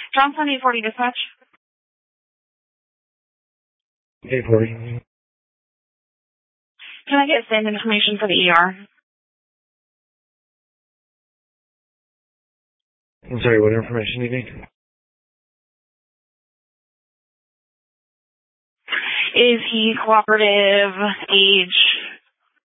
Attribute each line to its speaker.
Speaker 1: Johnson 840 dispatch.
Speaker 2: 840.
Speaker 1: Can I get stand information for the ER?
Speaker 2: I'm sorry, what information do you need?
Speaker 1: Is he cooperative, age,